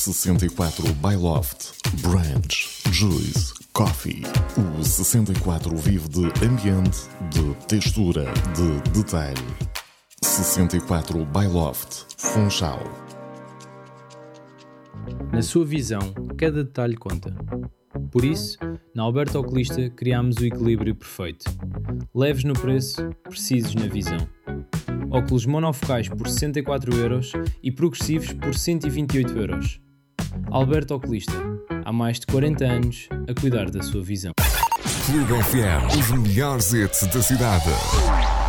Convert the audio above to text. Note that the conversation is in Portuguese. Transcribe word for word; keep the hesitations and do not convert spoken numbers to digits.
sessenta e quatro by Loft, Branch, Juice, Coffee. O sessenta e quatro vive de ambiente, de textura, de detalhe. sessenta e quatro by Loft, Funchal. Na sua visão, cada detalhe conta. Por isso, na Alberto Oculista criámos o equilíbrio perfeito. Leves no preço, precisos na visão. Óculos monofocais por sessenta e quatro euros e progressivos por cento e vinte e oito euros. Alberto Oculista, há mais de quarenta anos a cuidar da sua visão. Clube F M, os melhores hits da cidade.